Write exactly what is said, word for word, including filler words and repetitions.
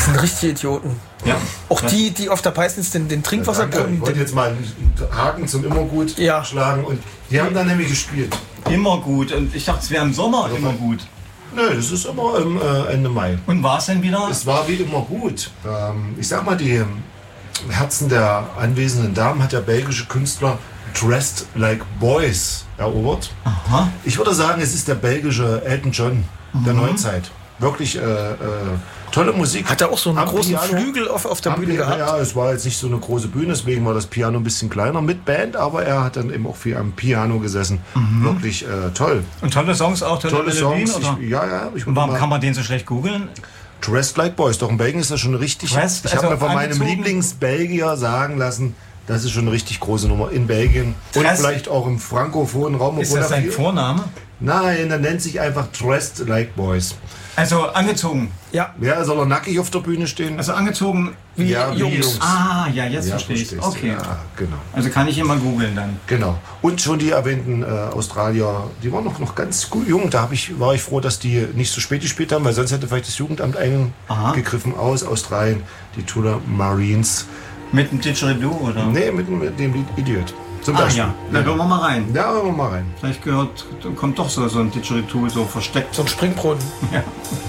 Das sind richtige Idioten. Ja. Auch die, die auf der Peisnitz den, den Trinkwasserbrunnen... Ich wollte jetzt mal einen Haken zum Immergut Ja. schlagen. Und die haben dann nämlich gespielt. Immer gut. Und ich dachte, es wäre im Sommer immer gut. Nö, das ist immer im äh, Ende Mai. Und war es denn wieder? Es war wie immer gut. Ähm, ich sag mal, die ähm, Herzen der anwesenden Damen hat der belgische Künstler Dressed Like Boys erobert. Aha. Ich würde sagen, es ist der belgische Elton John der Mhm. Neuzeit. Wirklich äh, äh, tolle Musik. Hat er auch so einen Am großen Piano. Flügel auf, auf der Am Bühne Piano, gehabt? Ja, es war jetzt nicht so eine große Bühne, deswegen war das Piano ein bisschen kleiner mit Band, aber er hat dann eben auch viel am Piano gesessen. Wirklich äh, toll. Und tolle Songs auch, tolle, Tolle Melodien? Songs. Oder? Ich, ja, ja. Ich Und warum mal- kann man den so schlecht googeln? Dressed Like Boys. Doch in Belgien ist das schon richtig. Dressed, ich also habe mir von meinem angezogen? Lieblingsbelgier sagen lassen, das ist schon eine richtig große Nummer in Belgien. Und Dressed? vielleicht auch im frankophonen Raum. Ist obwohl das er sein viel- Vorname? Nein, er nennt sich einfach Dressed Like Boys. Also angezogen. Ja. Ja, soll er nackig auf der Bühne stehen? Also angezogen. Wie ja, wie Jungs. Ah, ja, jetzt Ja, verstehe ich. verstehst du. Okay. Ja, genau. Also kann ich immer googeln dann. Genau. Und schon die erwähnten äh, Australier, die waren noch, noch ganz gut jung. Da hab ich, war ich froh, dass die nicht so spät gespielt haben, weil sonst hätte vielleicht das Jugendamt Aha. eingegriffen aus Australien. Die Tula Marines. Mit dem Didgeridoo, oder? Nee, mit, mit dem Lied Idiot. Zum Ah Beispiel. ja, da hören wir mal rein. Ja, hören wir mal rein. Vielleicht gehört, kommt doch so, so ein Didgeridoo so versteckt. So ein Springbrunnen. Ja.